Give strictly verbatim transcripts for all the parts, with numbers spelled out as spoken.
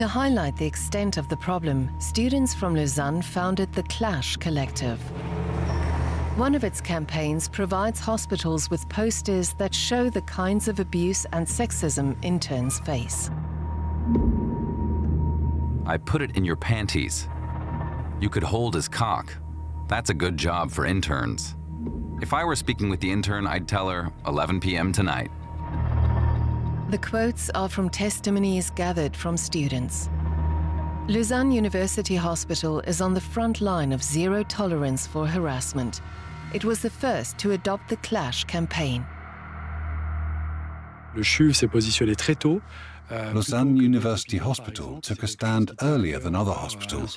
To highlight the extent of the problem, students from Lausanne founded the Clash Collective. One of its campaigns provides hospitals with posters that show the kinds of abuse and sexism interns face. I put it in your panties. You could hold his cock. That's a good job for interns. If I were speaking with the intern, I'd tell her eleven p m tonight. The quotes are from testimonies gathered from students. Lausanne University Hospital is on the front line of zero tolerance for harassment. It was the first to adopt the Clash campaign. Le C H U V s'est positionné très tôt. Lausanne University Hospital took a stand earlier than other hospitals.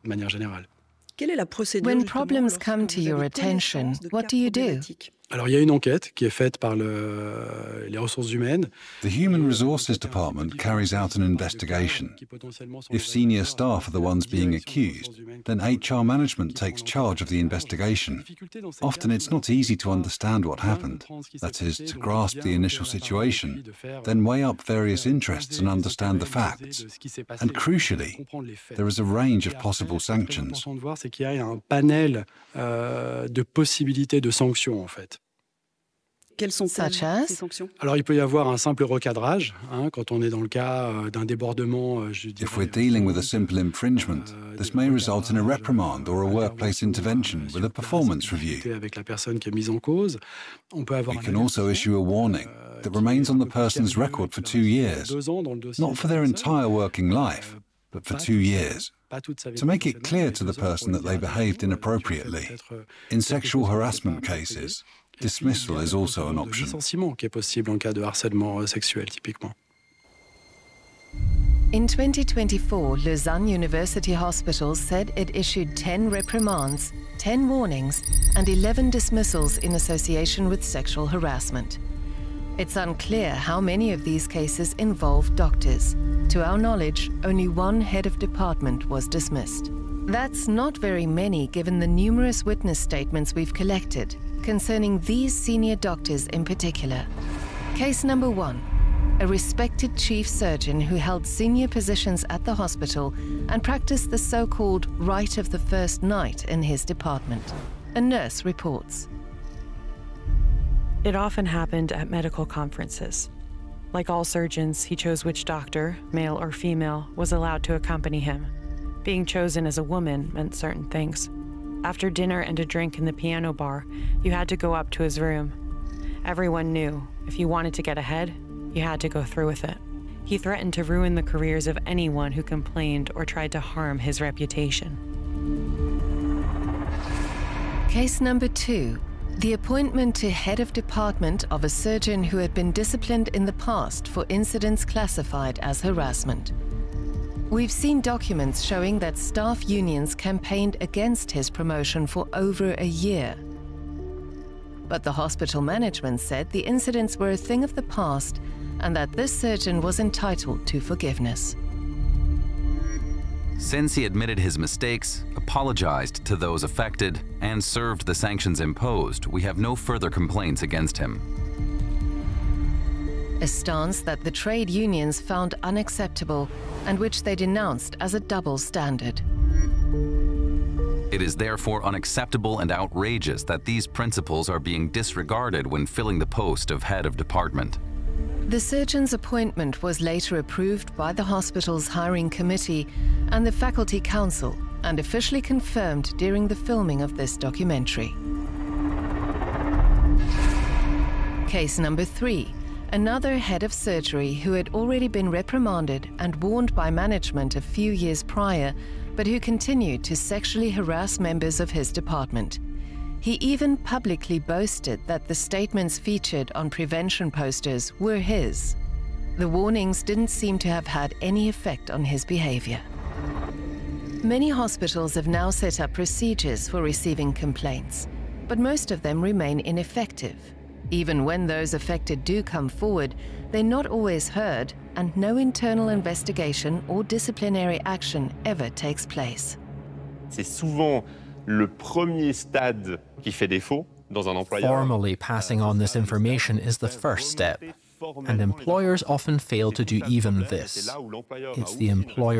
When problems come to your attention, what do you do? Alors, il y a une enquête qui est faite par le, les ressources humaines. The Human Resources Department carries out an investigation. If senior staff are the ones being accused, then H R management takes charge of the investigation. Often it's not easy to understand what happened, that is, to grasp the initial situation, then weigh up various interests and understand the facts. And crucially, there is a range of possible sanctions. C'est qu'il y a un panel euh, de possibilités de sanctions, en fait. Such as? Alors, il peut y avoir un simple recadrage, hein, quand on est dans le cas euh, d'un débordement, euh, je dirais. If we're dealing with a simple infringement, this may result in a reprimand or a workplace intervention with a performance review. Avec la personne qui est mise en cause, on peut avoir. We can also issue a warning that remains on the person's record for two years, not for their entire working life, but for two years. To make it clear to the person that they behaved inappropriately. In sexual harassment cases, dismissal is also an option. Licenciement qui est possible en cas de harcèlement sexuel, typiquement. In twenty twenty-four, Lausanne University Hospital said it issued ten reprimands, ten warnings, and eleven dismissals in association with sexual harassment. It's unclear how many of these cases involve doctors. To our knowledge, only one head of department was dismissed. That's not very many given the numerous witness statements we've collected concerning these senior doctors in particular. Case number one, a respected chief surgeon who held senior positions at the hospital and practiced the so-called right of the first night in his department. A nurse reports. It often happened at medical conferences. Like all surgeons, he chose which doctor, male or female, was allowed to accompany him. Being chosen as a woman meant certain things. After dinner and a drink in the piano bar, you had to go up to his room. Everyone knew if you wanted to get ahead, you had to go through with it. He threatened to ruin the careers of anyone who complained or tried to harm his reputation. Case number two. The appointment to head of department of a surgeon who had been disciplined in the past for incidents classified as harassment. We've seen documents showing that staff unions campaigned against his promotion for over a year. But the hospital management said the incidents were a thing of the past and that this surgeon was entitled to forgiveness. Since he admitted his mistakes, apologized to those affected, and served the sanctions imposed, we have no further complaints against him. A stance that the trade unions found unacceptable and which they denounced as a double standard. It is therefore unacceptable and outrageous that these principles are being disregarded when filling the post of head of department. The surgeon's appointment was later approved by the hospital's hiring committee and the faculty council and officially confirmed during the filming of this documentary. Case number three, another head of surgery who had already been reprimanded and warned by management a few years prior, but who continued to sexually harass members of his department. He even publicly boasted that the statements featured on prevention posters were his. The warnings didn't seem to have had any effect on his behavior. Many hospitals have now set up procedures for receiving complaints, but most of them remain ineffective. Even when those affected do come forward, they're not always heard, and no internal investigation or disciplinary action ever takes place. C'est souvent le premier stade qui fait défaut dans un employeur. Formally passing on this information is the first step, and employers often fail to do even this. It's the employer